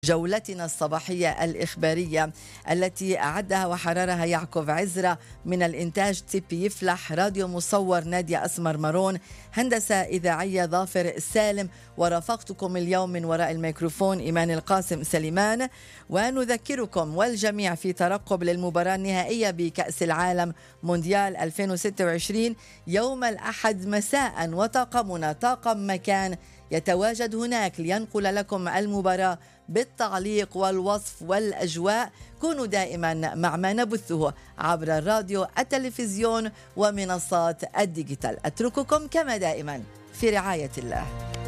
جولتنا الصباحية الإخبارية التي أعدها وحررها يعقوب عزرة. من الإنتاج تيبي يفلح، راديو مصور نادية أسمر مارون، هندسة إذاعية ظافر سالم، ورافقتكم اليوم من وراء الميكروفون إيمان القاسم سليمان. ونذكركم والجميع في ترقب للمباراة النهائية بكأس العالم مونديال 2026 يوم الأحد مساء، وطاقمنا طاقم مكان يتواجد هناك لينقل لكم المباراة بالتعليق والوصف والأجواء. كونوا دائما مع ما نبثه عبر الراديو، التلفزيون ومنصات الديجيتال. أترككم كما دائما في رعاية الله.